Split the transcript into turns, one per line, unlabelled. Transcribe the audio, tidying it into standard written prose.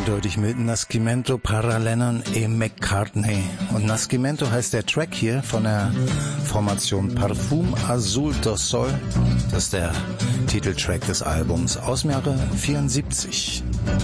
eindeutig mit Nascimento para Lennon e McCartney. Und Nascimento heißt der Track hier von der Formation Parfum Azul do Sol. Das ist der Titeltrack des Albums aus dem Jahre 74.